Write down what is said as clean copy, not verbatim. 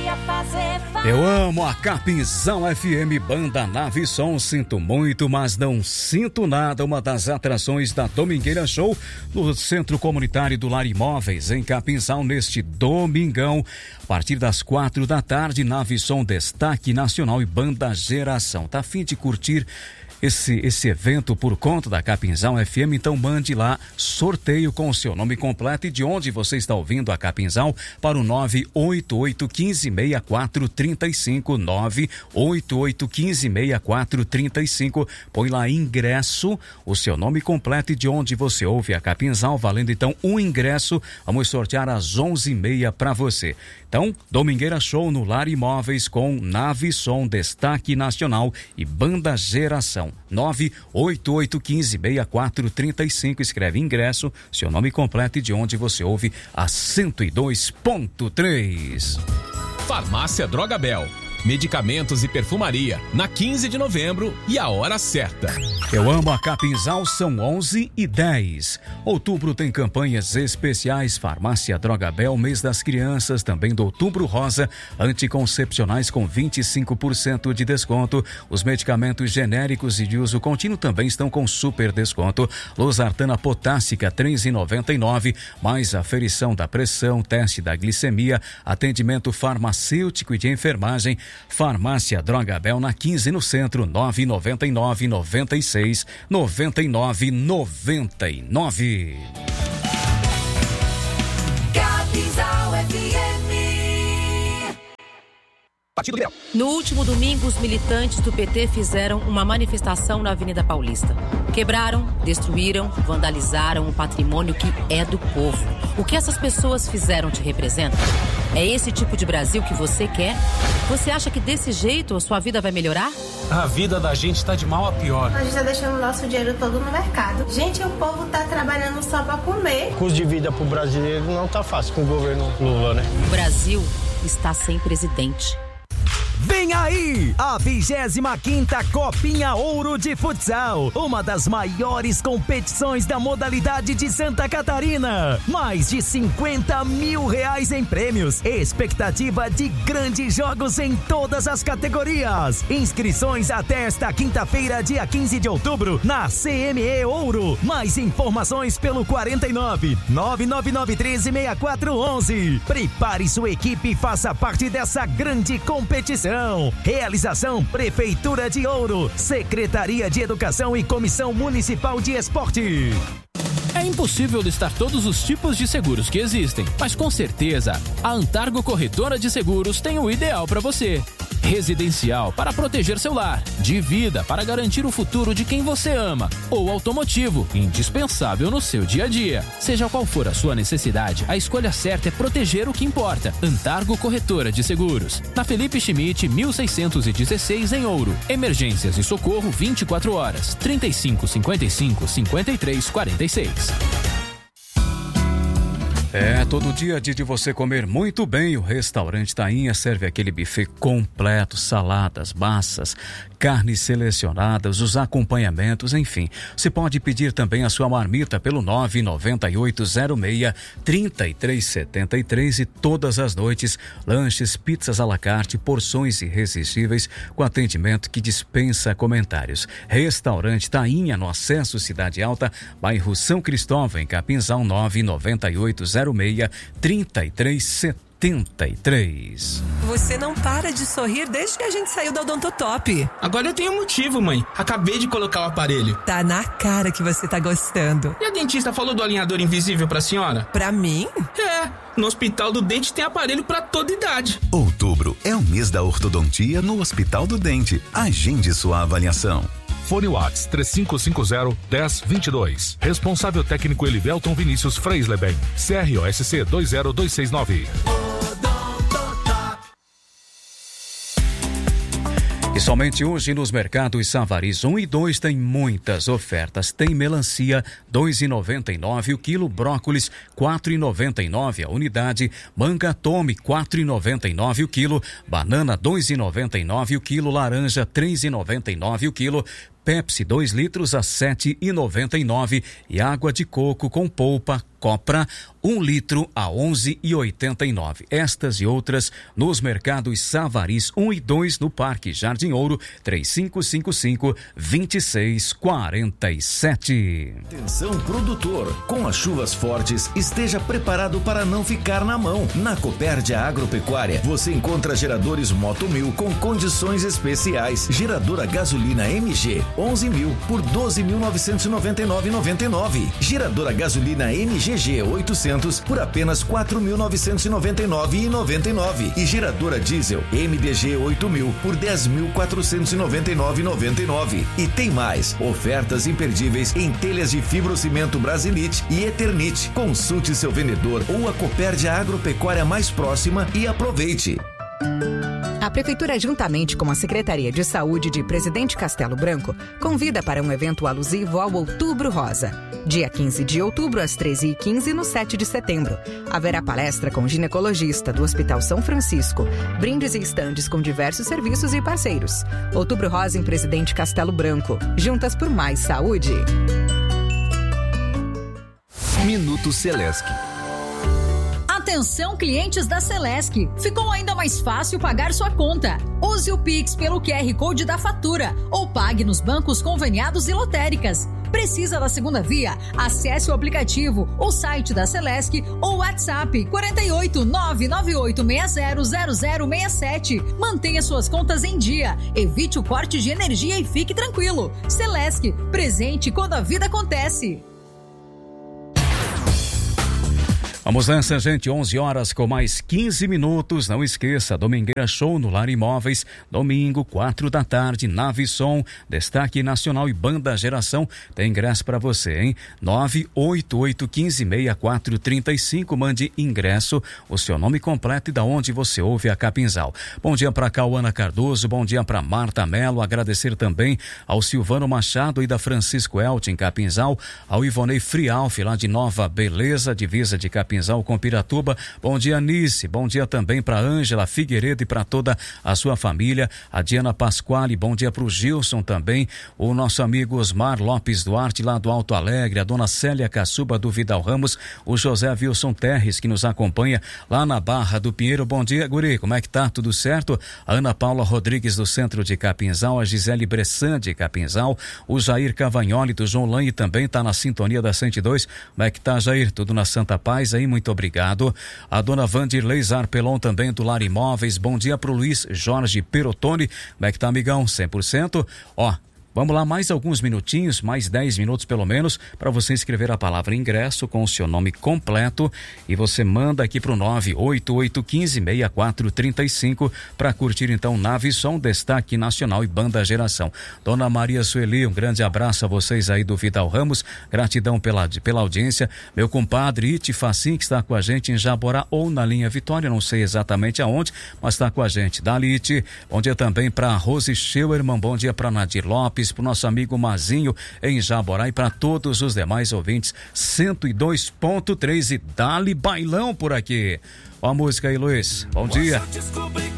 Eu amo a Capinzal FM, banda Nave Som, sinto muito, mas não sinto nada. Uma das atrações da Domingueira Show no Centro Comunitário do Lar Imóveis, em Capinzal, neste domingão, a partir das 4 da tarde, Nave Som, destaque nacional e banda Geração. Tá a fim de curtir esse evento por conta da Capinzal FM? Então mande lá sorteio com o seu nome completo e de onde você está ouvindo a Capinzal para o 988-156435, 988-156435. Põe lá ingresso, o seu nome completo e de onde você ouve a Capinzal, valendo então um ingresso. Vamos sortear às 11h30 para você. Então, Domingueira Show no Lar Imóveis com Nave Som, destaque nacional e banda Geração. 988-156435. Escreve ingresso, seu nome completo e de onde você ouve a 102.3. Farmácia Droga Bel. Medicamentos e perfumaria, na 15 de novembro e a hora certa. Eu amo a Capinzal, são 11h10. Outubro tem campanhas especiais. Farmácia Droga Bel, mês das crianças, também do Outubro Rosa, anticoncepcionais com 25% de desconto. Os medicamentos genéricos e de uso contínuo também estão com super desconto. Losartana potássica, R$3,99, mais aferição da pressão, teste da glicemia, atendimento farmacêutico e de enfermagem. Farmácia Droga Bel, na 15 no centro, 999-96-99-99. Capinzal FM. No último domingo, os militantes do PT fizeram uma manifestação na Avenida Paulista. Quebraram, destruíram, vandalizaram o patrimônio que é do povo. O que essas pessoas fizeram te representa? É esse tipo de Brasil que você quer? Você acha que desse jeito a sua vida vai melhorar? A vida da gente tá de mal a pior. A gente tá deixando o nosso dinheiro todo no mercado. Gente, o povo tá trabalhando só pra comer. O custo de vida pro brasileiro não tá fácil com o governo Lula, né? O Brasil está sem presidente. Vem aí a 25ª Copinha Ouro de Futsal, uma das maiores competições da modalidade de Santa Catarina. Mais de R$50 mil em prêmios, expectativa de grandes jogos em todas as categorias. Inscrições até esta quinta-feira, dia 15 de outubro, na CME Ouro. Mais informações pelo 49-99913-6411. Prepare sua equipe e faça parte dessa grande competição. Realização Prefeitura de Ouro, Secretaria de Educação e Comissão Municipal de Esporte. É impossível listar todos os tipos de seguros que existem, mas com certeza a Antargo Corretora de Seguros tem o ideal para você. Residencial para proteger seu lar, de vida para garantir o futuro de quem você ama, ou automotivo, indispensável no seu dia a dia. Seja qual for a sua necessidade, a escolha certa é proteger o que importa. Antargo Corretora de Seguros, na Felipe Schmidt 1616 em Ouro. Emergências e socorro 24 horas, 3555-5346. É, todo dia de você comer muito bem. O restaurante Tainha serve aquele buffet completo, saladas, massas, carnes selecionadas, os acompanhamentos, enfim. Você pode pedir também a sua marmita pelo 99806-3373 e todas as noites, lanches, pizzas à la carte, porções irresistíveis com atendimento que dispensa comentários. Restaurante Tainha, no Acesso Cidade Alta, bairro São Cristóvão, em Capinzal, 99806-3373. Você não para de sorrir desde que a gente saiu da Odontotop. Agora eu tenho motivo, mãe. Acabei de colocar o aparelho. Tá na cara que você tá gostando. E a dentista falou do alinhador invisível pra senhora? Pra mim? É, no Hospital do Dente tem aparelho pra toda idade. Outubro é o mês da ortodontia no Hospital do Dente. Agende sua avaliação. Fone Whats 3550-1022. Responsável técnico Elivelton Vinícius Freisleben. CROSC 20269. E somente hoje nos mercados Savaris 1 e 2 tem muitas ofertas. Tem melancia R$2,99 o quilo, brócolis R$4,99 a unidade, manga tome R$4,99 o quilo, banana R$2,99 o quilo, laranja R$3,99 o quilo, Pepsi 2 litros a R$ 7,99 e água de coco com polpa Copra 1 litro a R$ 11,89. Estas e outras nos mercados Savaris 1 e 2 no Parque Jardim Ouro 3555-2647. Atenção produtor, com as chuvas fortes esteja preparado para não ficar na mão. Na Copérdia Agropecuária você encontra geradores Moto 1000 com condições especiais. Geradora gasolina MG 11.000 por 12.999,99. Geradora gasolina MGG 800 por apenas 4.999,99. E geradora diesel MDG 8.000 por 10.499,99. E tem mais, ofertas imperdíveis em telhas de fibrocimento Brasilite e Eternite. Consulte seu vendedor ou a Copérdia Agropecuária mais próxima e aproveite. A Prefeitura, juntamente com a Secretaria de Saúde de Presidente Castelo Branco, convida para um evento alusivo ao Outubro Rosa. Dia 15 de outubro, às 13h15, no 7 de setembro. Haverá palestra com ginecologista do Hospital São Francisco, brindes e estandes com diversos serviços e parceiros. Outubro Rosa em Presidente Castelo Branco. Juntas por mais saúde. Minuto Celesc. Atenção, clientes da Celesc, ficou ainda mais fácil pagar sua conta. Use o Pix pelo QR Code da fatura ou pague nos bancos conveniados e lotéricas. Precisa da segunda via? Acesse o aplicativo, o site da Celesc ou WhatsApp 48 998600067. Mantenha suas contas em dia, evite o corte de energia e fique tranquilo. Celesc, presente quando a vida acontece. Vamos nessa, gente, 11 horas com mais 15 minutos. Não esqueça, Domingueira Show no Lar Imóveis, domingo, 4 da tarde, Nave Som, Destaque Nacional e Banda Geração. Tem ingresso para você, hein? 988156435. Mande ingresso, o seu nome completo e da onde você ouve a Capinzal. Bom dia para Cauana Cardoso, bom dia para Marta Melo. Agradecer também ao Silvano Machado e da Francisco Elton em Capinzal, ao Ivonei Frialf lá de Nova Beleza, divisa de Capinzal com Piratuba. Bom dia, Anice. Bom dia também para Ângela Figueiredo e para toda a sua família. A Diana Pasquale, bom dia para o Gilson também. O nosso amigo Osmar Lopes Duarte lá do Alto Alegre, a dona Célia Caçuba do Vidal Ramos, o José Wilson Terres que nos acompanha lá na Barra do Pinheiro. Bom dia, guri, como é que tá? Tudo certo? A Ana Paula Rodrigues do Centro de Capinzal, a Gisele Bressan de Capinzal, o Jair Cavagnoli do João Lange também tá na sintonia da 102. Como é que tá, Jair? Tudo na Santa Paz aí? Muito obrigado. A dona Vandirlei Zarpelon também do Lar Imóveis. Bom dia pro Luiz Jorge Perotoni. Como é que tá, amigão? 100%? Ó, vamos lá, mais alguns minutinhos, mais 10 minutos pelo menos, para você escrever a palavra ingresso com o seu nome completo e você manda aqui pro 988156435 para curtir então Nave Som, Destaque Nacional e Banda Geração. Dona Maria Sueli, um grande abraço a vocês aí do Vidal Ramos, gratidão pela audiência. Meu compadre Iti Facim, que está com a gente em Jaborá ou na linha Vitória, não sei exatamente aonde, mas está com a gente. Dali, Iti, bom dia também para Rose Scheuerman, bom dia para Nadir Lopes, para o nosso amigo Mazinho em Jaborá e para todos os demais ouvintes. 102.3 e dali bailão por aqui. Ó a música aí, Luiz. Bom dia.